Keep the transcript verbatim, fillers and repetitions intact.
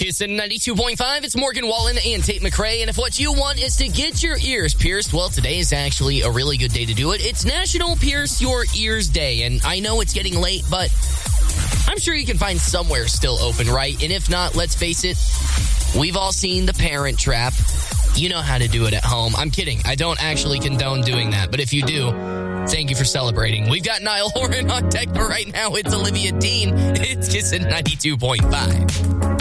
Kissin' ninety-two point five, it's Morgan Wallen and Tate McRae, and if what you want is to get your ears pierced, well, today is actually a really good day to do it. It's National Pierce Your Ears Day, and I know it's getting late, but I'm sure you can find somewhere still open, right? And if not, let's face it, we've all seen The Parent Trap. You know how to do it at home. I'm kidding. I don't actually condone doing that, but if you do, thank you for celebrating. We've got Niall Horan on deck, but right now it's Olivia Dean. It's Kissin' ninety-two point five.